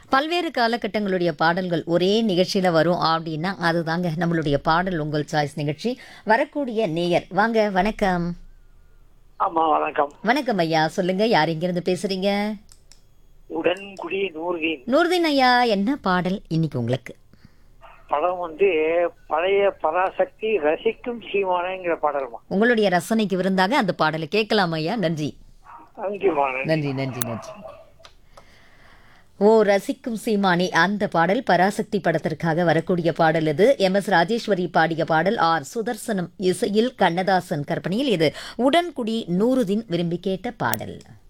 பல்வேறு காலகட்டங்களுடைய பாடல்கள் ஒரே நிகழ்ச்சியில வரும் அப்படின்னா அதுதாங்க நம்மளுடைய பாடல் உங்கள் சாய்ஸ் நிகழ்ச்சி. வரக்கூடிய நேயர் வாங்க, வணக்கம். ஆமா வணக்கம். வணக்கம் ஐயா, சொல்லுங்க, யார் எங்கிருந்து பேசுறீங்க? உடன்குடி நூறுதீன். நூர்தீன் ஐயா, என்ன பாடல் இன்னைக்கு உங்களுக்கு? படம் பழைய பராசக்தி ரசிக்கும் சீமானங்கிற பாடல்மா. உங்களுடைய ரசனைக்கு விருந்தாக அந்த பாடலை கேட்கலாம் ஐயா. நன்றி நன்றிமா. நன்றி நன்றி நன்றி. ஓ ரசிக்கும் சீமானி, அந்த பாடல் பராசக்தி படத்திற்காக வரக்கூடிய பாடல் இது. MS ராஜேஸ்வரி பாடிய பாடல். சுதர்சனம் இசையில், கண்ணதாசன் கற்பனையில். இது உடன்குடி நூறுதீன் விரும்பி கேட்ட பாடல்.